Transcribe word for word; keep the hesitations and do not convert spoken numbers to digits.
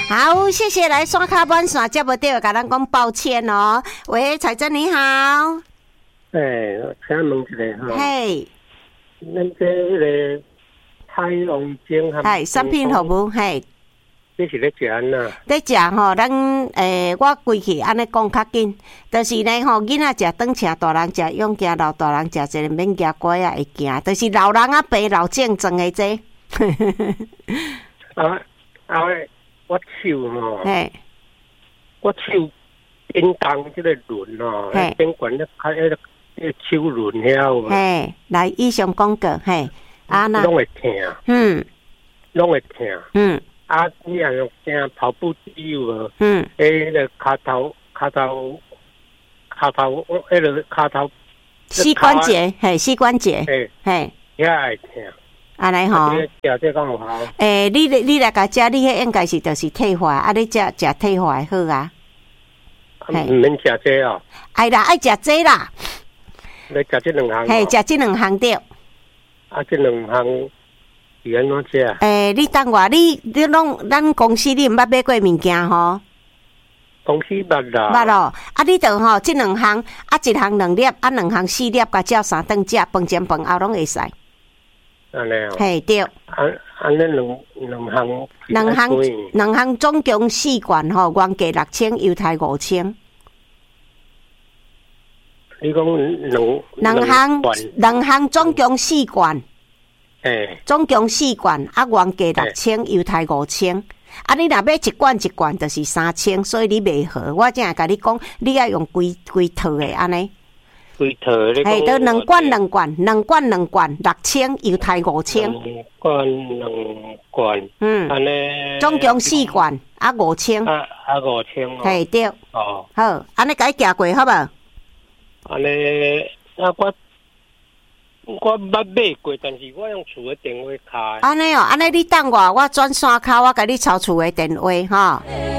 好，谢谢来刷卡满线接不到，甲咱讲抱歉哦。喂，彩珍你好。 诶、欸，请问一下哈。 嘿。 咱这个太阳镜和。 系产品服务，嘿。 你是咧食安那？ 咧食吼，咱诶、欸，我规气安尼讲较紧，就是呢吼，囡仔食短车，大人食勇行，老大人食一个免夹拐啊会行，就是老人啊病老症状的这。 啊啊！我手吼， 嘿， 我手变动即个轮吼，变管咧开迄个迄个手轮遐。 嘿，来以上讲过，嘿，啊那。 拢会疼。 嗯。 拢会疼。 嗯。 啊，你若用正跑步机有无？ 嗯。 迄个骹头、骹头、骹头，迄个骹头。 膝关节，嘿，膝关节。 嘿。 嘿。 遐会疼。 安尼吼。 食这讲有效。 诶、欸，你你来甲食，你迄应该是就是退化，啊，你食食退化好啊。 毋免食这哦。 哎啦，爱食这啦。 你食这两项。 嘿，食这两项对。 啊，这两项。是安怎食？ 诶、欸，你等我，你你拢咱公司你毋捌买过物件吼？ 公司捌啦。 捌咯，啊，你着吼，即两项，啊，一项两粒，啊，两项四粒，甲照三顿食，饭前饭后拢会使。 安尼哦。 嘿，对。 安安尼两两项。 两项两项总共四罐吼，原价六千，优待五千。 你讲两两项两项总共四罐。 诶， 总共四罐，啊，原价六千，优待五千。啊，你若要一罐一罐，就是三千，所以你袂好。我正甲你讲，你要用规规套的安尼。 规套的。 嘿，都两罐两罐，两罐两罐，六千，优待五千。 两罐两罐。嗯。安尼。 总共四罐，啊五千。 啊啊五千哦。 嘿对。 哦。 好，安尼甲伊行过好无？ 安尼啊我。我捌买过，但是我用厝的电话卡。 安尼哦，安尼你等我，我转线卡，我甲你抄厝的电话哈。